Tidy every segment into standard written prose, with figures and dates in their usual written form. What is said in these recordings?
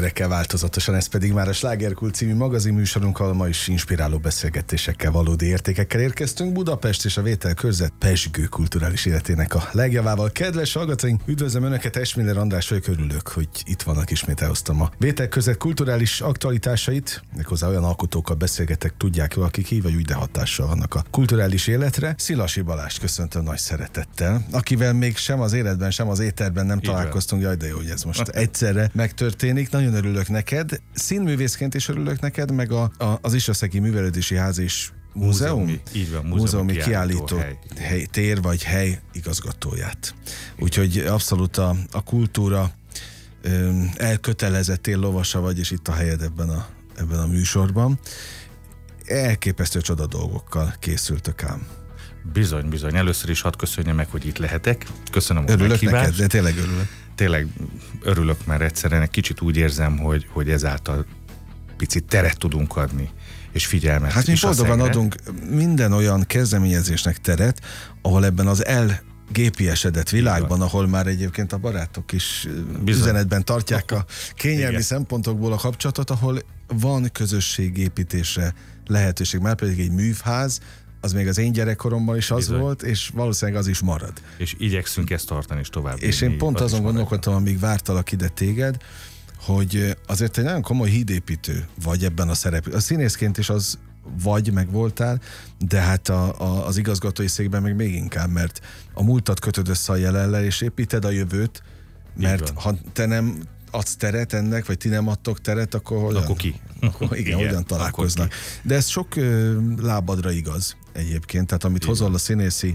slágerekkel változatosan, ez pedig már a Slágerkult című magazinműsorunkkal, ma is inspiráló beszélgetésekkel, valódi értékekkel érkeztünk Budapest és a Vételkörzet pezsgő kulturális életének a legjavával. Kedves hallgatóink, üdvözlöm Önöket, Esmiller András vagyok, örülök, hogy itt vannak, ismét elhoztam a Vételkörzet kulturális aktualitásait, méghozzá olyan alkotókkal beszélgetek, tudják jól, akik így vagy úgy de hatással vannak a kulturális életre. Szilasi Balást köszöntöm nagy szeretettel, akivel még sem az életben, sem az éterben nem találkoztunk. Jaj, de jó, hogy ez most egyszerre megtörténik. Nagyon örülök neked. Színművészként is örülök neked, meg az Istraszegi Művelődési Ház és Múzeum? Így van, múzeumi kiállító hely, tér vagy hely igazgatóját. Úgyhogy abszolút a kultúra elkötelezettél lovasa vagy, és itt a helyed ebben a műsorban. Elképesztő csoda dolgokkal készültök ám. Bizony. Először is hadd köszönjem meg, hogy itt lehetek. Köszönöm a meghívást. Örülök neked, de tényleg örülök. Tényleg örülök, mert egyszerűen egy kicsit úgy érzem, hogy ezáltal picit teret tudunk adni, és figyelmet. Hát mi boldogan adunk minden olyan kezdeményezésnek teret, ahol ebben az elgépiesedett világban, ahol már egyébként a barátok is üzenetben tartják a kényelmi szempontokból a kapcsolatot, ahol van közösségépítésre lehetőség, már pedig egy művház, az még az én gyerekkoromban is az volt, és valószínűleg az is marad. És igyekszünk ezt tartani is tovább. És én pont azon gondolkodtam, amíg vártalak ide téged, hogy azért egy nagyon komoly hídépítő vagy ebben a szerep. A színészként is az vagy, meg voltál, de hát az igazgatói székben még inkább, mert a múltat kötöd össze a jelennel, és építed a jövőt, mert ha te nem adsz teret ennek, vagy ti nem adtok teret, akkor ki? Igen, hogyan találkoznak. De ez sok lábadra igaz egyébként, tehát amit hozol a színészi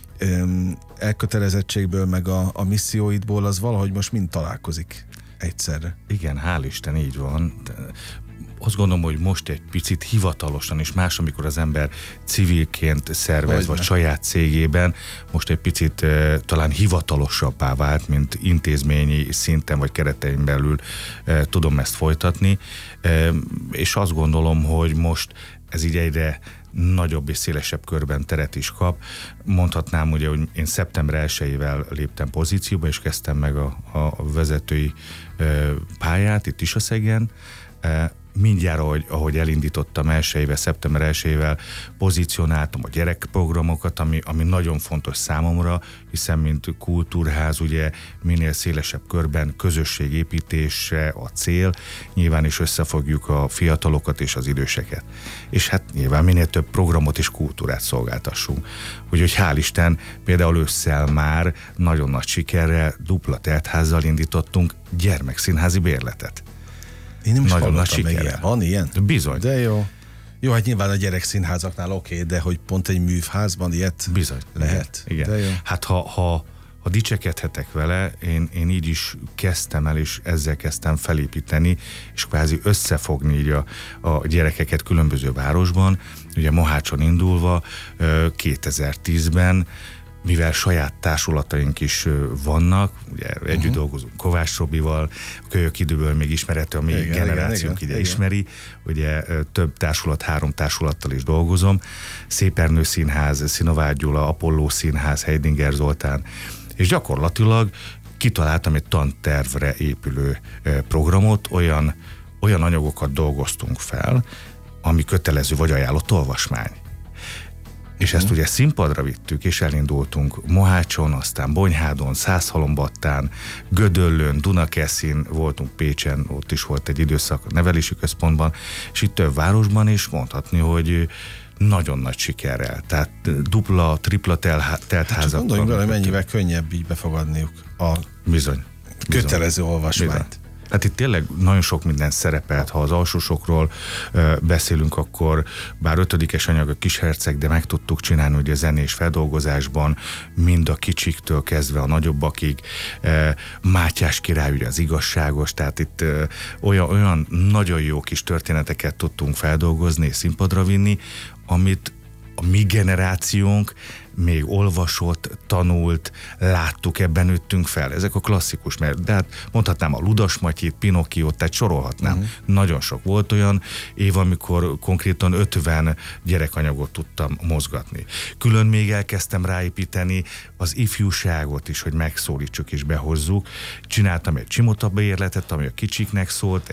elkötelezettségből, meg a misszióidból, az valahogy most mind találkozik egyszerre. Igen, hál' Isten, így van. Azt gondolom, hogy most egy picit hivatalosan is más, amikor az ember civilként szervez, vagy saját cégében, most egy picit talán hivatalosabbá vált, mint intézményi szinten, vagy keretein belül tudom ezt folytatni, és azt gondolom, hogy most ez így egyre nagyobb és szélesebb körben teret is kap. Mondhatnám ugye, hogy én szeptember 1-ével léptem pozícióba, és kezdtem meg a vezetői pályát itt Istraszegen. Mindjárt, ahogy elindítottam szeptember 1-ével, pozícionáltam a gyerekprogramokat, ami nagyon fontos számomra, hiszen mint kultúrház ugye minél szélesebb körben közösségépítése a cél, nyilván is összefogjuk a fiatalokat és az időseket. És hát nyilván minél több programot és kultúrát szolgáltassunk. Úgyhogy hál' Isten, például ősszel már nagyon nagy sikerrel, dupla teltházzal indítottunk gyermekszínházi bérletet. Én nem is hallottam meg ilyen. Van ilyen? Bizony. De jó. Jó, hát nyilván a gyerekszínházaknál oké, de hogy pont egy művházban ilyet bizony lehet. Igen. De jó. Hát ha dicsekedhetek vele, én így is kezdtem el, és ezzel kezdtem felépíteni, és kvázi összefogni így a gyerekeket különböző városban. Ugye Mohácson indulva 2010-ben, mivel saját társulataink is vannak, ugye együtt dolgozunk Kovács Robival, a Kölyök időből még ismerhető, a mi generációnk ide ismeri, ugye több társulat, 3 társulattal is dolgozom, Szépernő Színház, Szinováth Gyula, Apolló Színház, Heidinger Zoltán, és gyakorlatilag kitaláltam egy tantervre épülő programot, olyan anyagokat dolgoztunk fel, ami kötelező vagy ajánlott olvasmány. És ezt ugye színpadra vittük, és elindultunk Mohácson, aztán Bonyhádon, Szászhalombattán, Gödöllőn, Dunakeszin, voltunk Pécsen, ott is volt egy időszak nevelési központban, és itt több városban is mondhatni, hogy nagyon nagy sikerrel. Tehát dupla, tripla teltházak. Hát gondoljunk bele, mennyivel könnyebb így befogadniuk a kötelező olvasmányt. Hát itt tényleg nagyon sok minden szerepelt, ha az alsósokról beszélünk, akkor bár 5-es anyag a Kisherceg, de meg tudtuk csinálni ugye zenés feldolgozásban, mind a kicsiktől kezdve a nagyobbakig, Mátyás király ugye az igazságos, tehát itt olyan nagyon jó kis történeteket tudtunk feldolgozni és színpadra vinni, amit a mi generációnk még olvasott, tanult, láttuk, ebben nőttünk fel. Ezek a klasszikus, de hát mondhatnám a Ludas Matyit, Pinokkiót, tehát sorolhatnám. Nagyon sok volt olyan év, amikor konkrétan 50 gyerekanyagot tudtam mozgatni. Külön még elkezdtem ráépíteni az ifjúságot is, hogy megszólítsuk és behozzuk. Csináltam egy Csimota bérletet, ami a kicsiknek szólt,